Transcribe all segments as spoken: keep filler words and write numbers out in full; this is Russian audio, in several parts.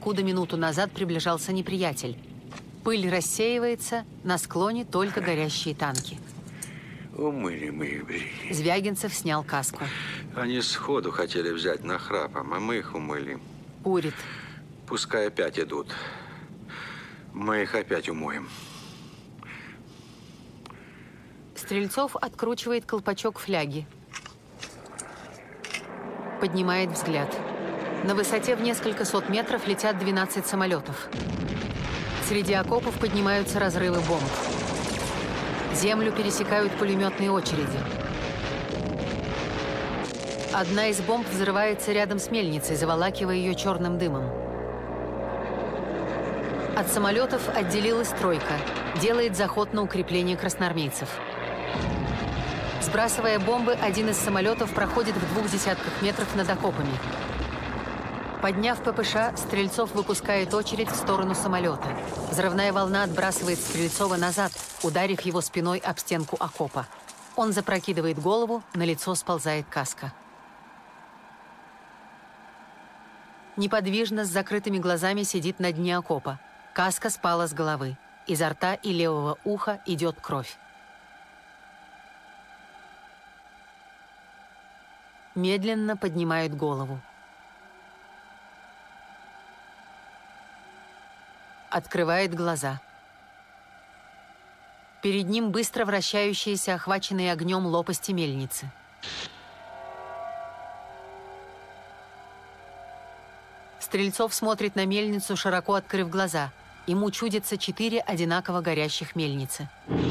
покуда минуту назад приближался неприятель. Пыль рассеивается, на склоне только горящие танки. Умыли мы их, блин. Звягинцев снял каску. Они сходу хотели взять нахрапом, а мы их умыли. Курит. Пускай опять идут. Мы их опять умоем. Стрельцов откручивает колпачок фляги. Поднимает взгляд. На высоте в несколько сот метров летят двенадцать самолетов. Среди окопов поднимаются разрывы бомб. Землю пересекают пулеметные очереди. Одна из бомб взрывается рядом с мельницей, заволакивая ее черным дымом. От самолетов отделилась тройка. Делает заход на укрепление красноармейцев. Сбрасывая бомбы, один из самолетов проходит в двух десятках метров над окопами. Подняв ППШ, Стрельцов выпускает очередь в сторону самолета. Взрывная волна отбрасывает Стрельцова назад, ударив его спиной об стенку окопа. Он запрокидывает голову, на лицо сползает каска. Неподвижно, с закрытыми глазами сидит на дне окопа. Каска спала с головы. Изо рта и левого уха идет кровь. Медленно поднимает голову. Открывает глаза. Перед ним быстро вращающиеся, охваченные огнем лопасти мельницы. Стрельцов смотрит на мельницу, широко открыв глаза. Ему чудятся четыре одинаково горящих мельницы.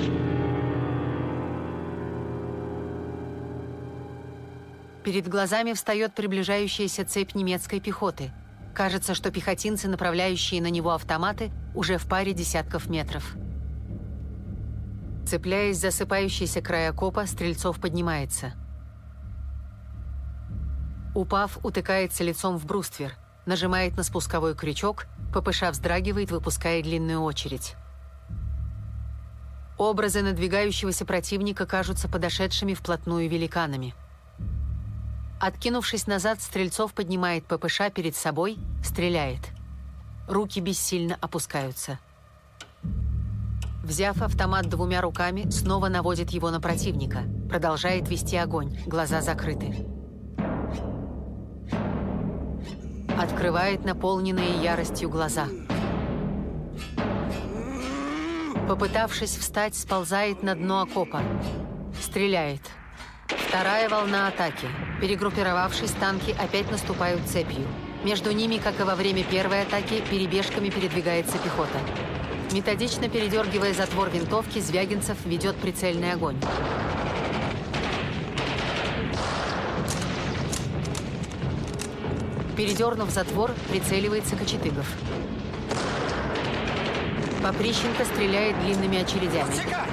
Перед глазами встает приближающаяся цепь немецкой пехоты. Кажется, что пехотинцы, направляющие на него автоматы, уже в паре десятков метров. Цепляясь за осыпающийся край окопа, Стрельцов поднимается. Упав, утыкается лицом в бруствер, нажимает на спусковой крючок, ППШ вздрагивает, выпуская длинную очередь. Образы надвигающегося противника кажутся подошедшими вплотную великанами. Откинувшись назад, Стрельцов поднимает ППШ перед собой, стреляет. Руки бессильно опускаются. Взяв автомат двумя руками, снова наводит его на противника. Продолжает вести огонь, глаза закрыты. Открывает наполненные яростью глаза. Попытавшись встать, сползает на дно окопа. Стреляет. Вторая волна атаки. Перегруппировавшись, танки опять наступают цепью. Между ними, как и во время первой атаки, перебежками передвигается пехота. Методично передергивая затвор винтовки, Звягинцев ведет прицельный огонь. Передернув затвор, прицеливается Кочетыгов. Поприщенко стреляет длинными очередями.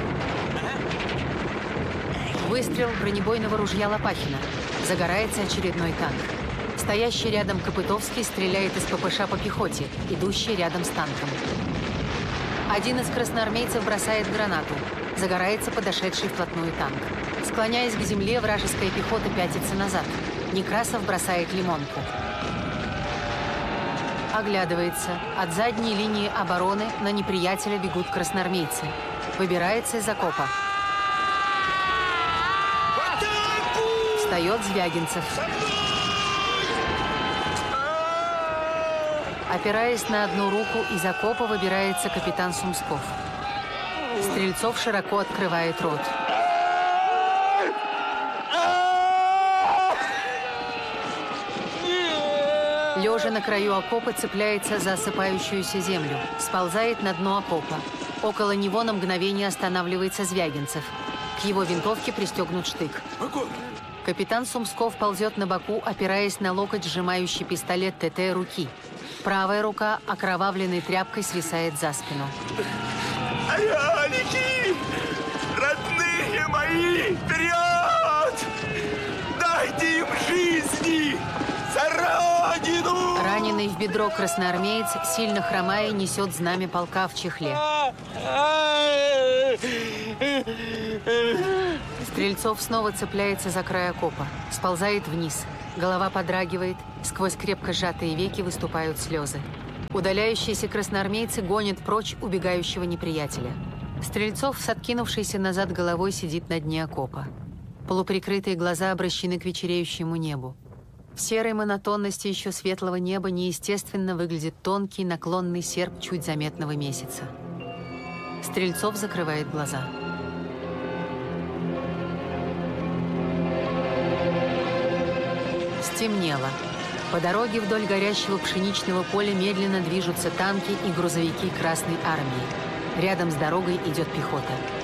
Выстрел бронебойного ружья Лопахина. Загорается очередной танк. Стоящий рядом Копытовский стреляет из ППШ по пехоте, идущий рядом с танком. Один из красноармейцев бросает гранату. Загорается подошедший вплотную танк. Склоняясь к земле, вражеская пехота пятится назад. Некрасов бросает лимонку. Оглядывается. От задней линии обороны на неприятеля бегут красноармейцы. Выбирается из окопа. Встает Звягинцев. Опираясь на одну руку, из окопа выбирается капитан Сумсков. Стрельцов широко открывает рот. Лежа на краю окопа, цепляется за осыпающуюся землю. Сползает на дно окопа. Около него на мгновение останавливается Звягинцев. К его винтовке пристегнут штык. Капитан Сумсков ползет на боку, опираясь на локоть, сжимающий пистолет ТТ руки. Правая рука окровавленной тряпкой свисает за спину. Ряники! Родные мои! Вперед! Дайте им жизни! За Родину! Раненый в бедро красноармеец, сильно хромая, несет знамя полка в чехле. Стрельцов снова цепляется за край окопа, сползает вниз. Голова подрагивает, сквозь крепко сжатые веки выступают слезы. Удаляющиеся красноармейцы гонят прочь убегающего неприятеля. Стрельцов, с откинувшейся назад головой, сидит на дне окопа. Полуприкрытые глаза обращены к вечереющему небу. В серой монотонности еще светлого неба неестественно выглядит тонкий наклонный серп чуть заметного месяца. Стрельцов закрывает глаза. Стемнело. По дороге вдоль горящего пшеничного поля медленно движутся танки и грузовики Красной Армии. Рядом с дорогой идет пехота.